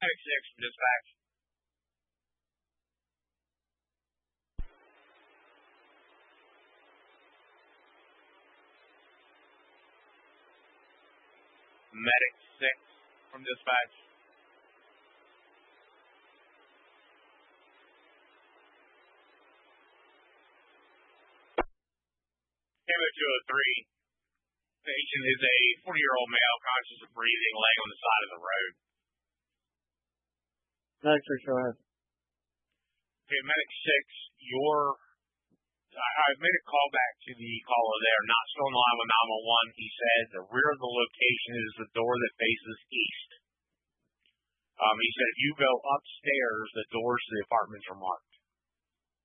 Medic 6 from dispatch. Medic 6 from dispatch. Kilo 203. Patient is a 40-year-old male, conscious of breathing, laying on the side of the road. Medic 6, go ahead. Okay, Medic 6, I've made a call back to the caller there, not still in line with 911. He said the rear of the location is the door that faces east. He said if you go upstairs, the doors to the apartments are marked.